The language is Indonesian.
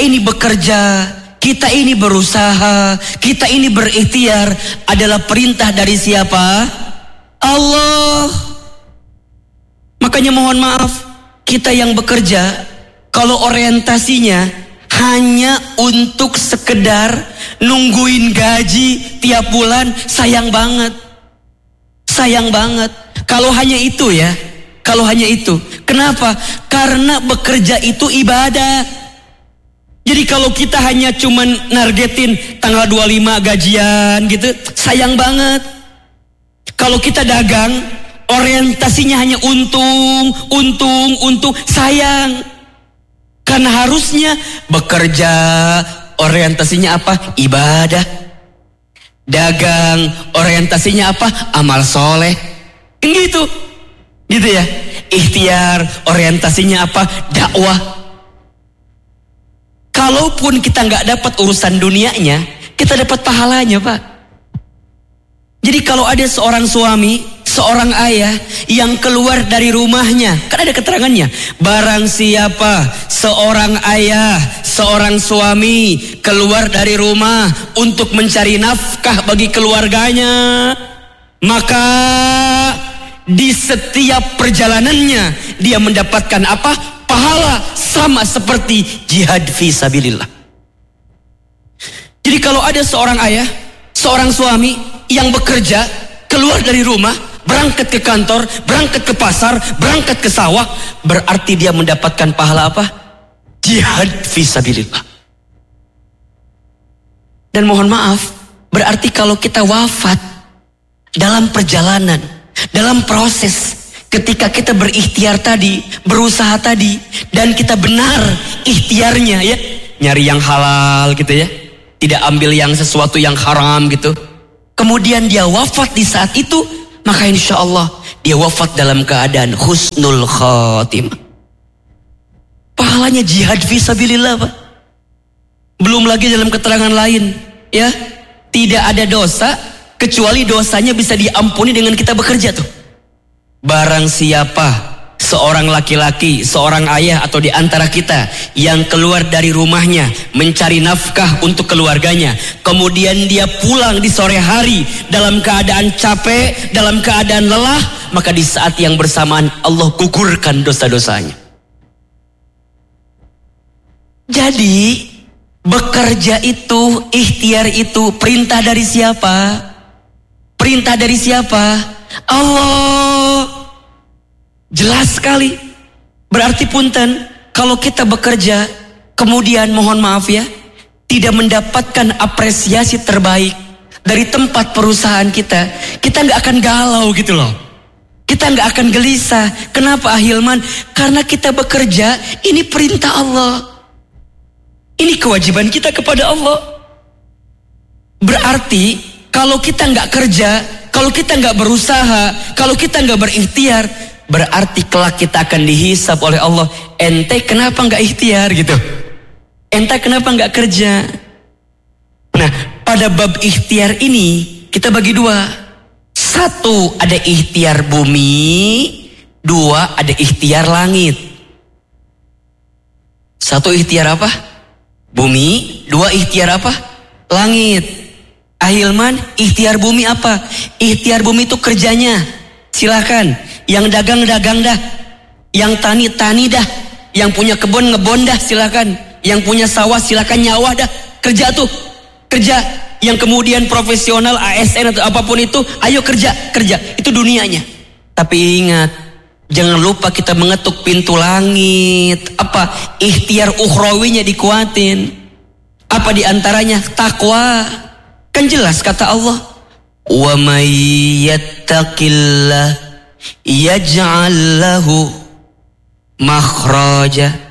ini bekerja, kita ini berusaha, kita ini berikhtiar adalah perintah dari siapa? Allah. Makanya mohon maaf, kita yang bekerja, kalau orientasinya hanya untuk sekedar nungguin gaji tiap bulan, sayang banget. Sayang banget. Kalau hanya itu ya, kalau hanya itu. Kenapa? Karena bekerja itu ibadah. Jadi kalau kita hanya cuman nargetin tanggal 25 gajian gitu, sayang banget. Kalau kita dagang, orientasinya hanya untung, sayang. Karena harusnya bekerja, orientasinya apa? Ibadah. Dagang, orientasinya apa? Amal soleh. Gitu. Gitu ya. Ikhtiar, orientasinya apa? Dakwah. Kalaupun kita nggak dapat urusan dunianya, kita dapat pahalanya, Pak. Jadi kalau ada seorang suami, seorang ayah yang keluar dari rumahnya, kan ada keterangannya. Barang siapa seorang ayah, seorang suami keluar dari rumah untuk mencari nafkah bagi keluarganya, maka di setiap perjalanannya dia mendapatkan apa? Pahala sama seperti jihad fi sabilillah. Jadi kalau ada seorang ayah, seorang suami yang bekerja, keluar dari rumah, berangkat ke kantor, berangkat ke pasar, berangkat ke sawah, berarti dia mendapatkan pahala apa? Jihad fi sabilillah. Dan mohon maaf, berarti kalau kita wafat dalam perjalanan, dalam proses, ketika kita berikhtiar tadi, berusaha tadi, dan kita benar ikhtiarnya ya, nyari yang halal gitu ya, tidak ambil yang sesuatu yang haram gitu. Kemudian dia wafat di saat itu, maka insya Allah dia wafat dalam keadaan husnul khatimah. Pahalanya jihad fisabilillah, Pak. Belum lagi dalam keterangan lain, ya, tidak ada dosa kecuali dosanya bisa diampuni dengan kita bekerja tuh. Barang siapa seorang laki-laki, seorang ayah atau di antara kita yang keluar dari rumahnya mencari nafkah untuk keluarganya, kemudian dia pulang di sore hari dalam keadaan capek, dalam keadaan lelah, maka di saat yang bersamaan Allah gugurkan dosa-dosanya. Jadi bekerja itu, ikhtiar itu perintah dari siapa? Perintah dari siapa? Allah. Jelas sekali. Berarti punten, kalau kita bekerja kemudian mohon maaf ya, tidak mendapatkan apresiasi terbaik dari tempat perusahaan kita, kita nggak akan galau gitu loh. Kita nggak akan gelisah. Kenapa Ahilman? Karena kita bekerja, ini perintah Allah. Ini kewajiban kita kepada Allah. Berarti kalau kita nggak kerja, kalau kita nggak berusaha, kalau kita nggak berikhtiar, berarti kelak kita akan dihisab oleh Allah. Ente kenapa nggak ikhtiar gitu? Ente kenapa nggak kerja? Nah, pada bab ikhtiar ini kita bagi dua. Satu, ada ikhtiar bumi. Dua, ada ikhtiar langit. Satu, ikhtiar apa? Bumi. Dua, ikhtiar apa? Langit. Ahilman, ikhtiar bumi apa? Ikhtiar bumi itu kerjanya. Silahkan. Yang dagang dah, yang tani dah, yang punya kebun ngebon dah, silakan. Yang punya sawah silakan nyawah dah. Kerja tuh, kerja. Yang kemudian profesional ASN atau apapun itu, ayo kerja. Itu dunianya. Tapi ingat, jangan lupa kita mengetuk pintu langit. Apa? Ikhtiar ukhrawinya dikuatin. Apa diantaranya? Takwa. Kan jelas kata Allah, wa may yattaqillah yaj'al lahu makhraja